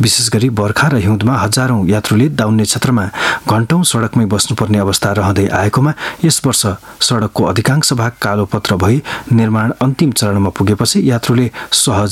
विशेष गरी बर्खा र हिउँदमा हजारौं यात्रुले दाउन्ने क्षेत्रमा घण्टौं सडकमै बस्नुपर्ने अवस्था रहँदै आएकोमा यस वर्ष सडकको अधिकांश भाग कालोपत्र भई निर्माण अन्तिम चरणमा पुगेपछि यात्रुले सहज